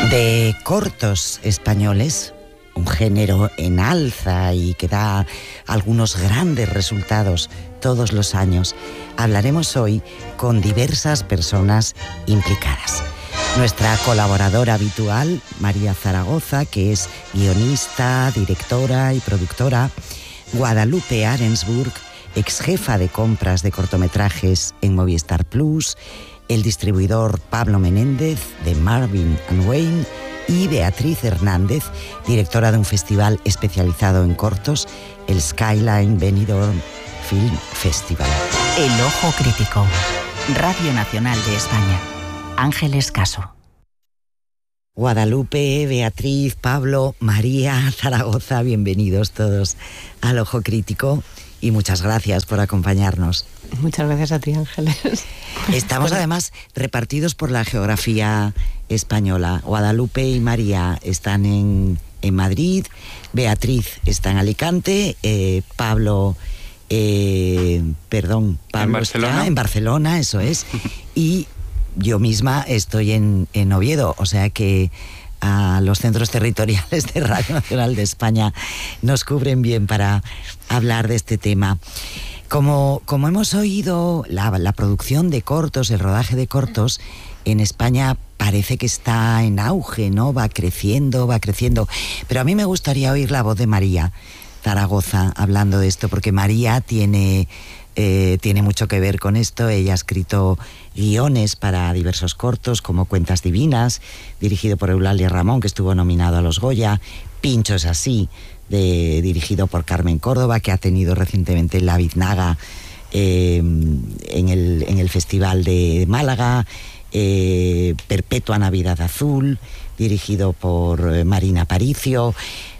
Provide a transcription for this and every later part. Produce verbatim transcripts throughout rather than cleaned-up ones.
De cortos españoles, un género en alza y que da algunos grandes resultados todos los años, hablaremos hoy con diversas personas implicadas. Nuestra colaboradora habitual, María Zaragoza, que es guionista, directora y productora; Guadalupe Arensburg, ex jefa de compras de cortometrajes en Movistar Plus; el distribuidor Pablo Menéndez, de Marvin and Wayne; y Beatriz Hernández, directora de un festival especializado en cortos, el Skyline Benidorm Film Festival. El Ojo Crítico, Radio Nacional de España. Ángeles Caso. Guadalupe, Beatriz, Pablo, María Zaragoza, bienvenidos todos al Ojo Crítico y muchas gracias por acompañarnos. Muchas gracias a ti, Ángeles. Estamos además repartidos por la geografía española. Guadalupe y María están en, en Madrid, Beatriz está en Alicante, eh, Pablo, eh, perdón, Pablo en Barcelona. Está en Barcelona, eso es, y yo misma estoy en, en Oviedo, o sea que a los centros territoriales de Radio Nacional de España nos cubren bien para hablar de este tema. Como, como hemos oído, la, la producción de cortos, el rodaje de cortos en España parece que está en auge, ¿no? Va creciendo, va creciendo. Pero a mí me gustaría oír la voz de María Zaragoza hablando de esto, porque María tiene, eh, tiene mucho que ver con esto. Ella ha escrito guiones para diversos cortos, como Cuentas Divinas, dirigido por Eulalia Ramón, que estuvo nominado a los Goya; Pincho es así, de, dirigido por Carmen Córdoba, que ha tenido recientemente la Biznaga eh, en, el, en el Festival de Málaga; eh, Perpetua Navidad Azul, dirigido por eh, Marina Paricio.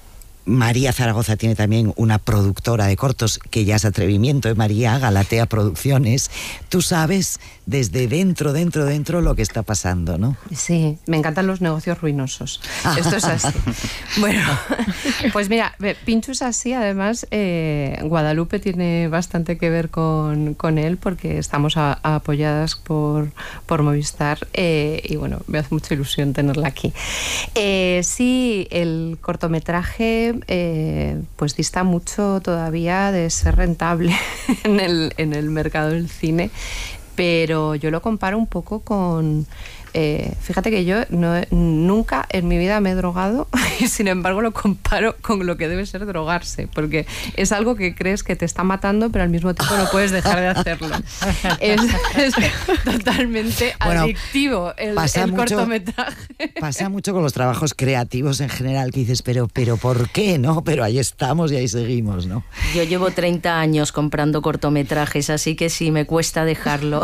María Zaragoza tiene también una productora de cortos, que ya es atrevimiento, ¿eh, María? Galatea Producciones. Tú sabes desde dentro, dentro, dentro lo que está pasando, ¿no? Sí, me encantan los negocios ruinosos. Esto es así. Bueno, pues mira, Pincho es así. Además, eh, Guadalupe tiene bastante que ver con, con él, porque estamos a, a apoyadas por, por Movistar, eh, y bueno, me hace mucha ilusión tenerla aquí. Eh, sí, el cortometraje Eh, pues dista mucho todavía de ser rentable en el, en el mercado del cine, pero yo lo comparo un poco con... Eh, fíjate que yo no, nunca en mi vida me he drogado y sin embargo lo comparo con lo que debe ser drogarse, porque es algo que crees que te está matando, pero al mismo tiempo no puedes dejar de hacerlo. Es, es totalmente bueno, adictivo el, pasa el mucho, cortometraje. Pasa mucho con los trabajos creativos en general, que dices, pero, pero ¿por qué? ¿No? Pero ahí estamos y ahí seguimos, ¿no? Yo llevo treinta años comprando cortometrajes, así que sí, me cuesta dejarlo.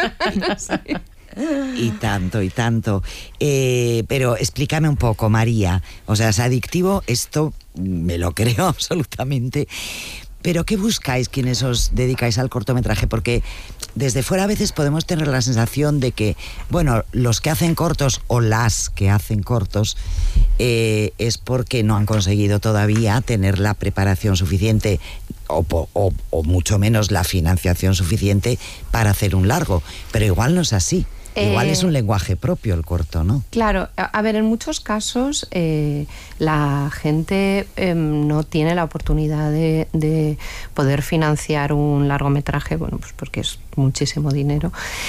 Sí. Y tanto, y tanto. Eh, pero explícame un poco, María. O sea, es adictivo, esto me lo creo absolutamente. Pero ¿qué buscáis quienes os dedicáis al cortometraje? Porque desde fuera a veces podemos tener la sensación de que, bueno, los que hacen cortos o las que hacen cortos eh, es porque no han conseguido todavía tener la preparación suficiente o, o, o mucho menos la financiación suficiente para hacer un largo. Pero igual no es así. Igual eh, es un lenguaje propio el corto, ¿no? Claro, a, a ver, en muchos casos eh, la gente eh, no tiene la oportunidad de, de poder financiar un largometraje, bueno, pues porque es muchísimo dinero,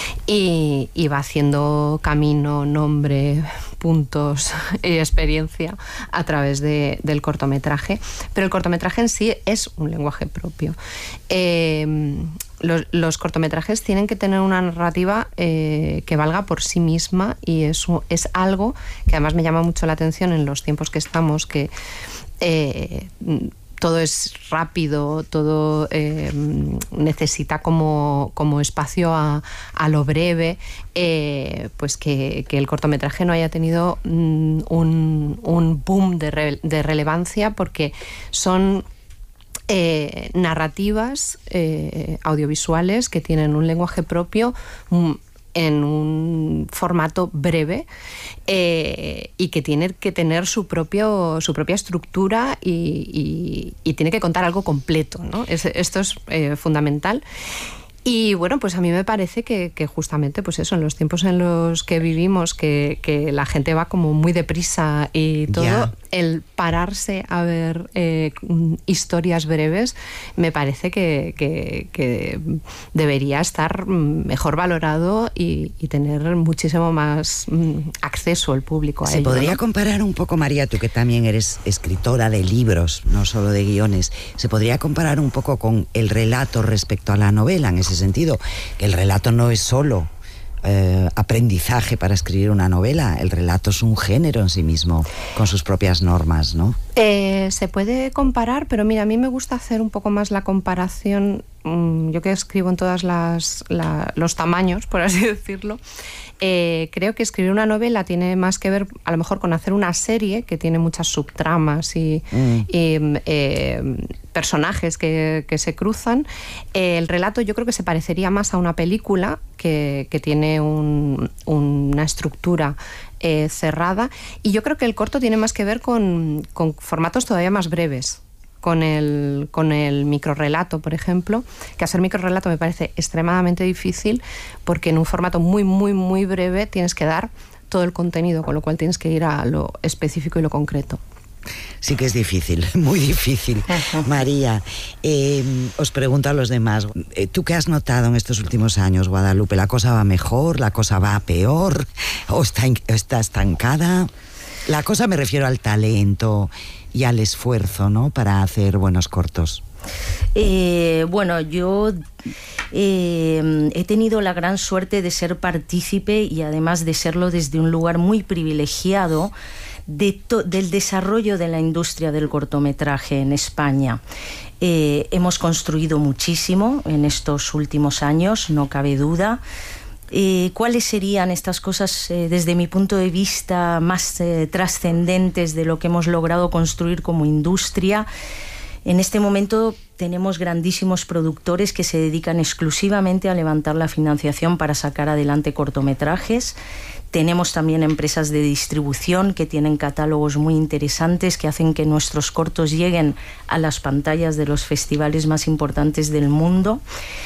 y, y va haciendo camino, nombre, puntos y experiencia a través de, del cortometraje. Pero el cortometraje en sí es un lenguaje propio. Eh, Los, los cortometrajes tienen que tener una narrativa eh, que valga por sí misma, y eso es algo que además me llama mucho la atención en los tiempos que estamos, que eh, todo es rápido, todo eh, necesita como, como espacio a, a lo breve, eh, pues que, que el cortometraje no haya tenido mm, un, un boom de, re, de relevancia, porque son Eh, narrativas eh, audiovisuales que tienen un lenguaje propio, un, en un formato breve, eh, y que tiene que tener su, propio, su propia estructura y, y, y tiene que contar algo completo, ¿no? Es, esto es eh, fundamental. Y bueno, pues a mí me parece que, que justamente pues eso, en los tiempos en los que vivimos, que, que la gente va como muy deprisa y todo, yeah. el pararse a ver eh, historias breves me parece que, que, que debería estar mejor valorado y, y tener muchísimo más mm, acceso el público a Se ello. podría ¿no? comparar un poco, María, tú que también eres escritora de libros, no solo de guiones, se podría comparar un poco con el relato respecto a la novela, en ese sentido, que el relato no es solo eh, aprendizaje para escribir una novela, el relato es un género en sí mismo, con sus propias normas, ¿no? Eh, se puede comparar, pero mira, a mí me gusta hacer un poco más la comparación, mmm, yo que escribo en todos la, los tamaños, por así decirlo. Eh, creo que escribir una novela tiene más que ver a lo mejor con hacer una serie que tiene muchas subtramas y, mm. y eh, personajes que, que se cruzan. Eh, el relato yo creo que se parecería más a una película que, que tiene un, una estructura eh, cerrada, y yo creo que el corto tiene más que ver con, con formatos todavía más breves. Con el, con el microrrelato, por ejemplo, que hacer microrrelato me parece extremadamente difícil porque en un formato muy, muy, muy breve tienes que dar todo el contenido, con lo cual tienes que ir a lo específico y lo concreto. Sí que es difícil, muy difícil. María, eh, os pregunto a los demás, ¿tú qué has notado en estos últimos años, Guadalupe? ¿La cosa va mejor? ¿La cosa va peor? ¿O está, está estancada? La cosa, me refiero al talento y al esfuerzo, ¿no?, para hacer buenos cortos. Eh, bueno, yo eh, he tenido la gran suerte de ser partícipe, y además de serlo desde un lugar muy privilegiado, de to- del desarrollo de la industria del cortometraje en España. Eh, hemos construido muchísimo en estos últimos años, no cabe duda. Eh, ¿Cuáles serían estas cosas, eh, desde mi punto de vista, más eh, trascendentes de lo que hemos logrado construir como industria? En este momento tenemos grandísimos productores que se dedican exclusivamente a levantar la financiación para sacar adelante cortometrajes. Tenemos también empresas de distribución que tienen catálogos muy interesantes que hacen que nuestros cortos lleguen a las pantallas de los festivales más importantes del mundo.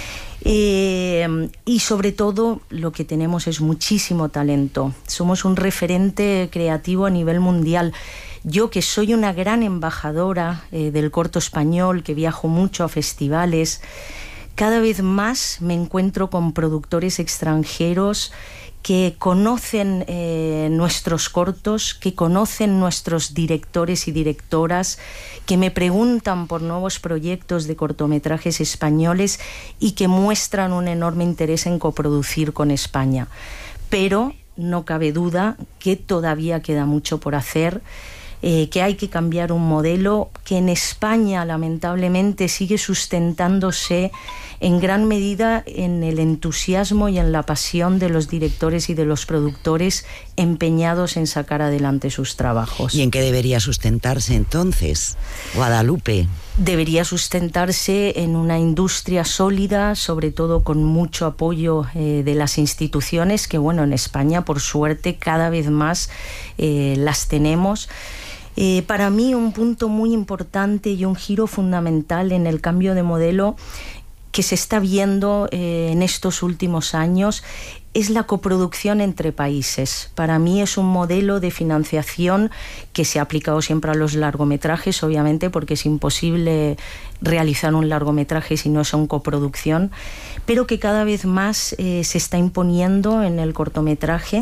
Eh, y sobre todo lo que tenemos es muchísimo talento. Somos un referente creativo a nivel mundial. Yo, que soy una gran embajadora eh, del corto español, que viajo mucho a festivales, cada vez más me encuentro con productores extranjeros que conocen eh, nuestros cortos, que conocen nuestros directores y directoras, que me preguntan por nuevos proyectos de cortometrajes españoles y que muestran un enorme interés en coproducir con España. Pero no cabe duda que todavía queda mucho por hacer, eh, que hay que cambiar un modelo que en España lamentablemente sigue sustentándose en gran medida en el entusiasmo y en la pasión de los directores y de los productores empeñados en sacar adelante sus trabajos. ¿Y en qué debería sustentarse entonces, Guadalupe? Debería sustentarse en una industria sólida, sobre todo con mucho apoyo eh, de las instituciones, que bueno, en España por suerte cada vez más eh, las tenemos. Eh, para mí un punto muy importante y un giro fundamental en el cambio de modelo que se está viendo eh, en estos últimos años es la coproducción entre países. Para mí es un modelo de financiación que se ha aplicado siempre a los largometrajes, obviamente, porque es imposible realizar un largometraje si no es una coproducción, pero que cada vez más eh, se está imponiendo en el cortometraje.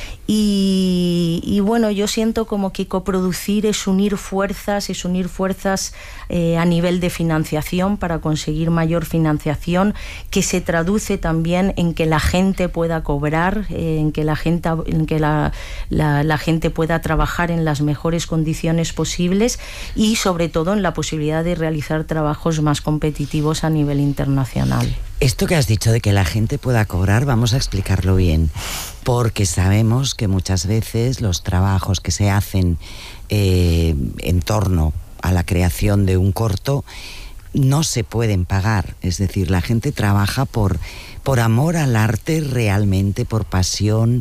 Y, y bueno, yo siento como que coproducir es unir fuerzas, es unir fuerzas eh, a nivel de financiación para conseguir mayor financiación, que se traduce también en que la gente pueda cobrar, eh, en que la gente, en que la, la, la gente pueda trabajar en las mejores condiciones posibles y sobre todo en la posibilidad de realizar trabajos más competitivos a nivel internacional. Esto que has dicho de que la gente pueda cobrar, vamos a explicarlo bien, porque sabemos que muchas veces los trabajos que se hacen eh, en torno a la creación de un corto no se pueden pagar. Es decir, la gente trabaja por, por amor al arte realmente, por pasión,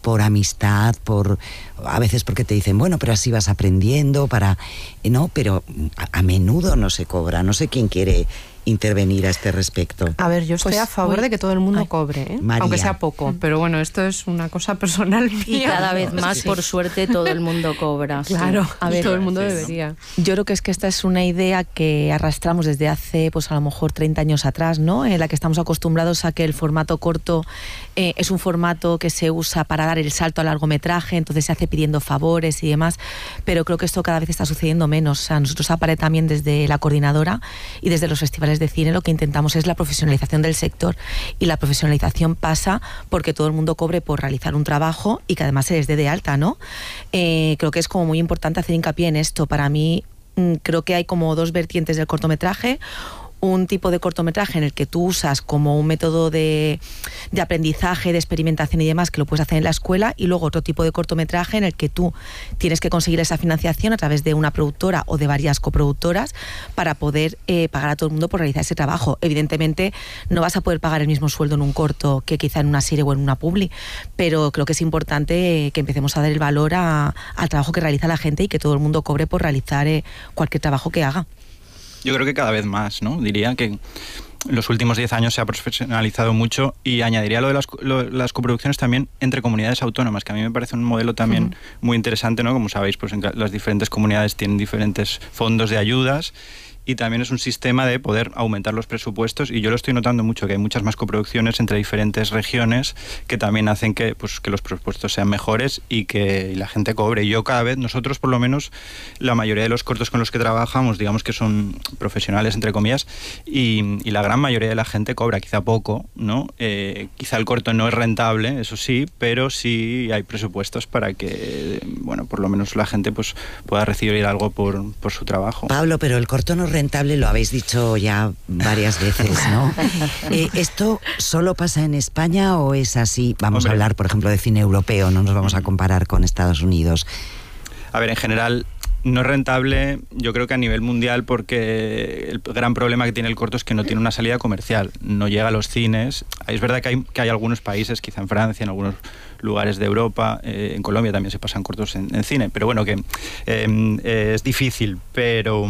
por amistad, por a veces porque te dicen, bueno, pero así vas aprendiendo, para no, pero a, a menudo no se cobra. No sé quién quiere intervenir a este respecto. A ver, yo estoy pues, a favor uy, de que todo el mundo ay, cobre, ¿eh? María. Aunque sea poco, pero bueno, esto es una cosa personal mía. Y cada vez más, sí. por suerte, todo el mundo cobra. Claro, sí. A ver, todo el mundo sí, ¿no? debería. Yo creo que es que esta es una idea que arrastramos desde hace, pues a lo mejor treinta años atrás, ¿no? En la que estamos acostumbrados a que el formato corto eh, es un formato que se usa para dar el salto al largometraje, entonces se hace pidiendo favores y demás, pero creo que esto cada vez está sucediendo menos. O sea, nosotros apare también desde la coordinadora y desde los festivales de cine lo que intentamos es la profesionalización del sector, y la profesionalización pasa porque todo el mundo cobre por realizar un trabajo y que además se les dé de alta, ¿no? Eh, creo que es como muy importante hacer hincapié en esto. Para mí mmm, creo que hay como dos vertientes del cortometraje. Un tipo de cortometraje en el que tú usas como un método de, de aprendizaje, de experimentación y demás, que lo puedes hacer en la escuela, y luego otro tipo de cortometraje en el que tú tienes que conseguir esa financiación a través de una productora o de varias coproductoras para poder eh, pagar a todo el mundo por realizar ese trabajo. Evidentemente no vas a poder pagar el mismo sueldo en un corto que quizá en una serie o en una publi, pero creo que es importante eh, que empecemos a dar el valor a, al trabajo que realiza la gente y que todo el mundo cobre por realizar eh, cualquier trabajo que haga. Yo creo que cada vez más, ¿no? Diría que en los últimos diez años se ha profesionalizado mucho, y añadiría lo de las, lo, las coproducciones también entre comunidades autónomas, que a mí me parece un modelo también uh-huh. muy interesante, ¿no? Como sabéis, pues en las diferentes comunidades tienen diferentes fondos de ayudas, y también es un sistema de poder aumentar los presupuestos, y yo lo estoy notando mucho, que hay muchas más coproducciones entre diferentes regiones que también hacen que, pues, que los presupuestos sean mejores y que y la gente cobre. Y yo cada vez, nosotros por lo menos, la mayoría de los cortos con los que trabajamos, digamos que son profesionales, entre comillas, y, y la gran mayoría de la gente cobra, quizá poco, ¿no? Eh, quizá el corto no es rentable, eso sí, pero sí hay presupuestos para que, bueno, por lo menos la gente pues pueda recibir algo por, por su trabajo. Pablo, pero el corto no rentable, lo habéis dicho ya varias veces, ¿no? Eh, ¿Esto solo pasa en España o es así? Vamos Hombre. a hablar, por ejemplo, de cine europeo, no nos vamos a comparar con Estados Unidos. A ver, en general no es rentable, yo creo que a nivel mundial, porque el gran problema que tiene el corto es que no tiene una salida comercial, no llega a los cines. Es verdad que hay, que hay algunos países, quizá en Francia, en algunos lugares de Europa, eh, en Colombia también se pasan cortos en, en cine, pero bueno, que eh, eh, es difícil, pero...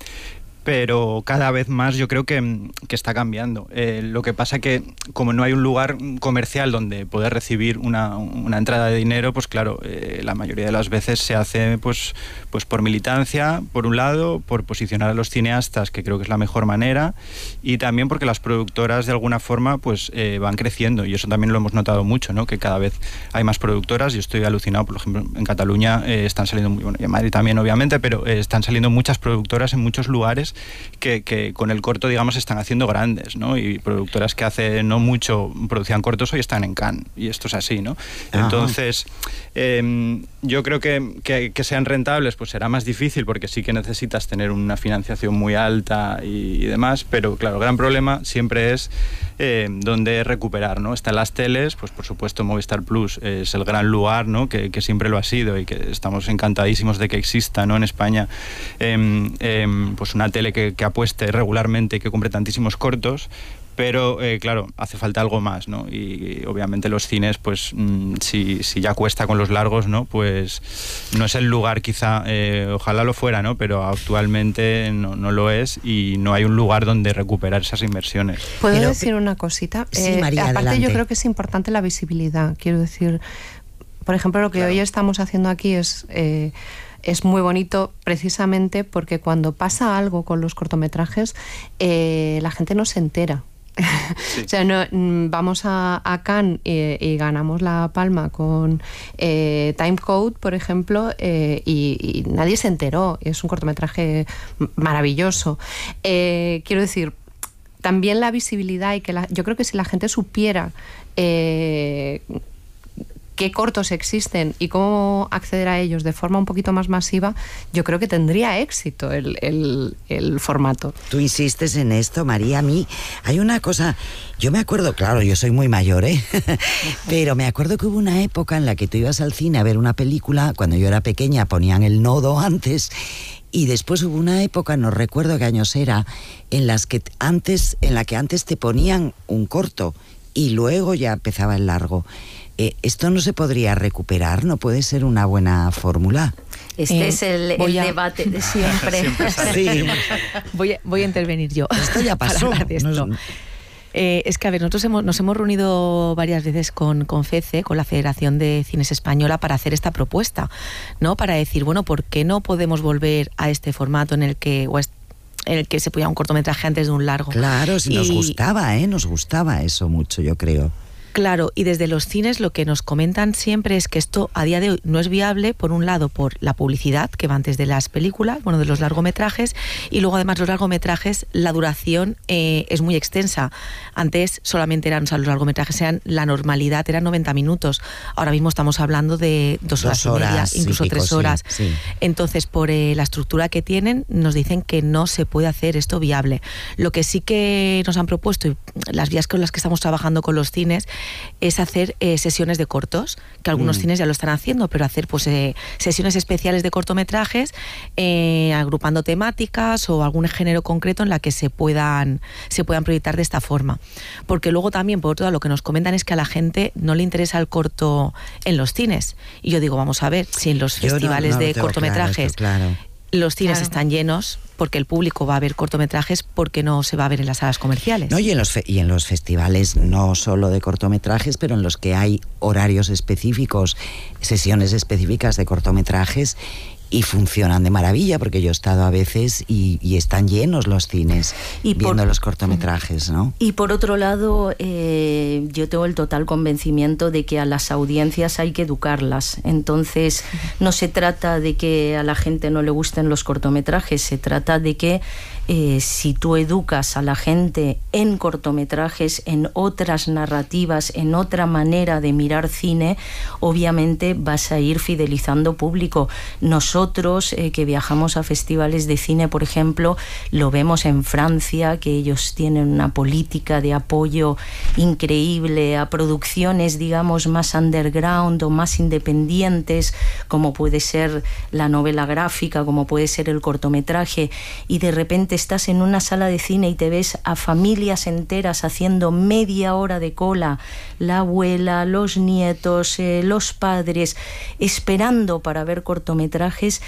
pero cada vez más yo creo que, que está cambiando. Eh, lo que pasa que como no hay un lugar comercial donde poder recibir una, una entrada de dinero, pues claro, eh, la mayoría de las veces se hace pues, pues por militancia, por un lado, por posicionar a los cineastas, que creo que es la mejor manera, y también porque las productoras de alguna forma pues eh, van creciendo, y eso también lo hemos notado mucho, ¿no? Que cada vez hay más productoras. Yo estoy alucinado, por ejemplo, en Cataluña eh, están saliendo, muy, bueno, y en Madrid también obviamente, pero eh, están saliendo muchas productoras en muchos lugares Que, que con el corto, digamos, están haciendo grandes, ¿no? Y productoras que hace no mucho producían cortos hoy están en Cannes, y esto es así, ¿no? Ajá. Entonces, eh, yo creo que, que, que sean rentables, pues será más difícil, porque sí que necesitas tener una financiación muy alta y, y demás, pero claro, el gran problema siempre es eh, dónde recuperar, ¿no? Están las teles, pues por supuesto Movistar Plus es el gran lugar, ¿no? Que, que siempre lo ha sido, y que estamos encantadísimos de que exista, ¿no? En España, eh, eh, pues una tele que, que apueste regularmente y que compre tantísimos cortos, pero eh, claro, hace falta algo más, ¿no? Y, y obviamente los cines, pues mmm, si, si ya cuesta con los largos, ¿no? Pues no es el lugar, quizá, eh, ojalá lo fuera, ¿no? Pero actualmente no, no lo es, y no hay un lugar donde recuperar esas inversiones. ¿Puedo pero, decir una cosita? Sí, eh, María, aparte adelante. Yo creo que es importante la visibilidad, quiero decir, por ejemplo, lo que claro. hoy estamos haciendo aquí es... Eh, es muy bonito precisamente porque cuando pasa algo con los cortometrajes, eh, la gente no se entera. Sí. O sea, no, vamos a, a Cannes y, y ganamos la palma con eh, Time Code, por ejemplo, eh, y, y nadie se enteró. Es un cortometraje maravilloso. Eh, quiero decir, también la visibilidad, y que la, yo creo que si la gente supiera eh, qué cortos existen y cómo acceder a ellos de forma un poquito más masiva, yo creo que tendría éxito el, el, el formato. Tú insistes en esto, María. A mí hay una cosa, yo me acuerdo, claro, yo soy muy mayor, ¿eh? Pero me acuerdo que hubo una época en la que tú ibas al cine a ver una película, cuando yo era pequeña ponían El Nodo antes, y después hubo una época, no recuerdo qué años era, en las que antes, en la que antes te ponían un corto, y luego ya empezaba el largo. Eh, ¿Esto no se podría recuperar? ¿No puede ser una buena fórmula? Este Eh, es el, el a... debate de siempre. Siempre sale, Sí. siempre sale. Voy a, voy a intervenir yo. Esto ya para pasó. hablar de esto. No- Eh, es que, a ver, nosotros hemos, nos hemos reunido varias veces con, con FECE, con la Federación de Cines Española, para hacer esta propuesta, ¿no? Para decir, bueno, ¿por qué no podemos volver a este formato en el que, o est- en el que se podía un cortometraje antes de un largo? Claro, si nos Y- gustaba, ¿eh? Nos gustaba eso mucho, yo creo. Claro, y desde los cines lo que nos comentan siempre es que esto a día de hoy no es viable, por un lado por la publicidad que va antes de las películas, bueno, de los largometrajes, y luego además los largometrajes, la duración eh, es muy extensa. Antes solamente eran, o sea, los largometrajes eran, la normalidad eran noventa minutos, ahora mismo estamos hablando de dos horas, Dos horas y media, y incluso pico, tres sí, horas. sí. Entonces, por eh, la estructura que tienen, nos dicen que no se puede hacer esto viable. Lo que sí que nos han propuesto, y las vías con las que estamos trabajando con los cines, es hacer eh, sesiones de cortos, que algunos Mm. cines ya lo están haciendo, pero hacer pues eh, sesiones especiales de cortometrajes, eh, agrupando temáticas o algún género concreto en la que se puedan, se puedan proyectar de esta forma. Porque luego también, por otro lado, lo que nos comentan es que a la gente no le interesa el corto en los cines. Y yo digo, vamos a ver, si en los Yo no- festivales no lo de tengo cortometrajes claro, esto, claro. los cines Claro. están llenos, porque el público va a ver cortometrajes, porque no se va a ver en las salas comerciales. No, y en los fe- y en los festivales no solo de cortometrajes, pero en los que hay horarios específicos, sesiones específicas de cortometrajes, y funcionan de maravilla, porque yo he estado a veces y, y están llenos los cines Y por- viendo los cortometrajes, ¿no? Y por otro lado, eh, yo tengo el total convencimiento de que a las audiencias hay que educarlas. Entonces, no se trata de que a la gente no le gusten los cortometrajes, se trata de que eh, si tú educas a la gente en cortometrajes, en otras narrativas, en otra manera de mirar cine, obviamente vas a ir fidelizando público. Nosotros, eh, que viajamos a festivales de cine, por ejemplo, lo vemos en Francia, que ellos tienen una política de apoyo increíble a producciones, digamos, más underground o más independientes, como puede ser la novela gráfica, como puede ser el cortometraje, y de repente estás en una sala de cine y te ves a familias enteras haciendo media hora de cola, la abuela, los nietos, eh, los padres, esperando para ver cortometrajes.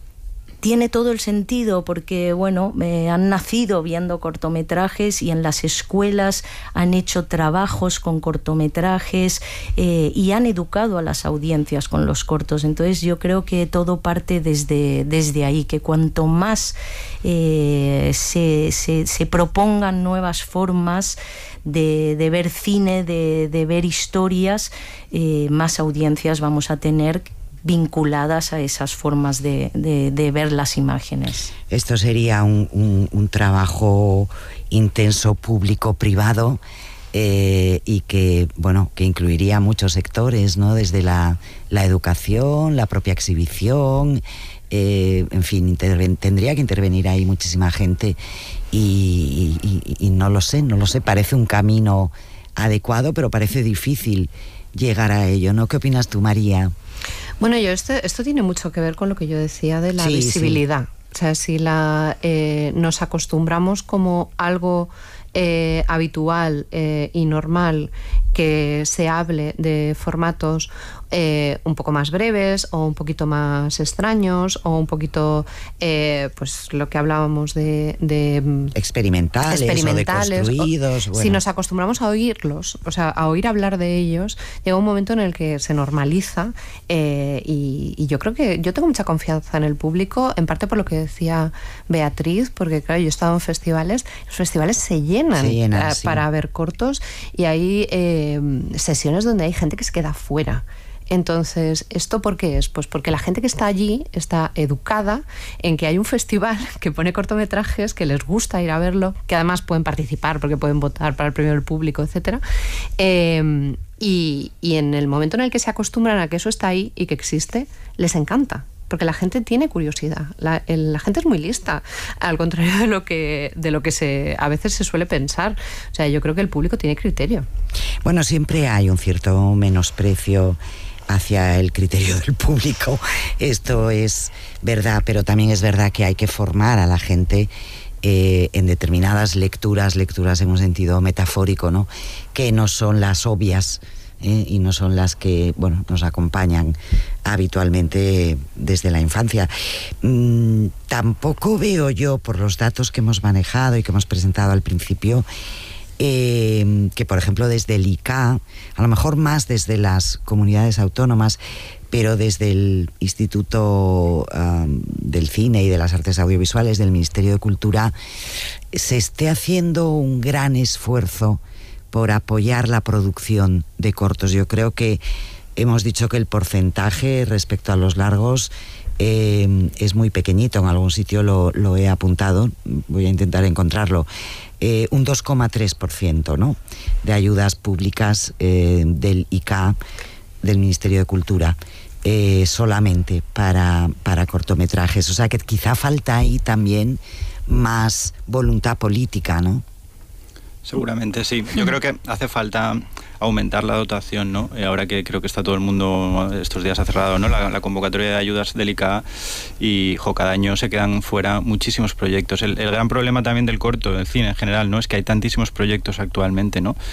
Tiene todo el sentido porque, bueno, eh, han nacido viendo cortometrajes y en las escuelas han hecho trabajos con cortometrajes eh, y han educado a las audiencias con los cortos. Entonces yo creo que todo parte desde, desde ahí, que cuanto más eh, se, se, se propongan nuevas formas de, de ver cine, de, de ver historias, eh, más audiencias vamos a tener vinculadas a esas formas de, de, de ver las imágenes. Esto sería un, un, un trabajo intenso público-privado eh, y que, bueno, que incluiría muchos sectores, ¿no? Desde la, la educación, la propia exhibición, eh, en fin, interven, tendría que intervenir ahí muchísima gente y, y, y no lo sé, no lo sé, parece un camino adecuado, pero parece difícil llegar a ello, ¿no? ¿Qué opinas tú, María? Bueno, yo esto, esto tiene mucho que ver con lo que yo decía de la Sí, visibilidad. Sí. O sea, si la, eh, nos acostumbramos como algo eh, habitual eh, y normal que se hable de formatos eh, un poco más breves o un poquito más extraños o un poquito, eh, pues lo que hablábamos de... de experimentales, experimentales o deconstruidos. o, bueno. Si nos acostumbramos a oírlos, o sea, a oír hablar de ellos, llega un momento en el que se normaliza eh, y, y yo creo que yo tengo mucha confianza en el público, en parte por lo que decía Beatriz, porque claro, yo he estado en festivales, los festivales se llenan, se llenan eh, sí. para ver cortos y hay eh, sesiones donde hay gente que se queda fuera. Entonces, ¿esto por qué es? Pues porque la gente que está allí está educada en que hay un festival que pone cortometrajes, que les gusta ir a verlo, que además pueden participar porque pueden votar para el premio del público, etcétera. Eh, y, y en el momento en el que se acostumbran a que eso está ahí y que existe, les encanta. Porque la gente tiene curiosidad, la, el, la gente es muy lista, al contrario de lo que de lo que se a veces se suele pensar. O sea, yo creo que el público tiene criterio. Bueno, siempre hay un cierto menosprecio hacia el criterio del público. Esto es verdad, pero también es verdad que hay que formar a la gente eh, en determinadas lecturas, lecturas en un sentido metafórico, ¿no? Que no son las obvias, ¿eh? Y no son las que, bueno, nos acompañan habitualmente desde la infancia. Mm, tampoco veo yo, por los datos que hemos manejado y que hemos presentado al principio, eh, que por ejemplo desde el I C A, a lo mejor más desde las comunidades autónomas, pero desde el Instituto um, del Cine y de las Artes Audiovisuales del Ministerio de Cultura, se esté haciendo un gran esfuerzo por apoyar la producción de cortos. Yo creo que hemos dicho que el porcentaje respecto a los largos eh, es muy pequeñito. En algún sitio lo, lo he apuntado, voy a intentar encontrarlo. Eh, un dos coma tres por ciento, ¿no?, de ayudas públicas eh, del I C A, del Ministerio de Cultura, eh, solamente para, para cortometrajes. O sea que quizá falta ahí también más voluntad política, ¿no? Seguramente sí. Yo creo que hace falta aumentar la dotación, ¿no? Eh, ahora que creo que está todo el mundo estos días ha cerrado, ¿no?, la, la convocatoria de ayudas del I C A, y jo, cada año se quedan fuera muchísimos proyectos. El, el gran problema también del corto, del cine en general, ¿no?, es que hay tantísimos proyectos actualmente, ¿no?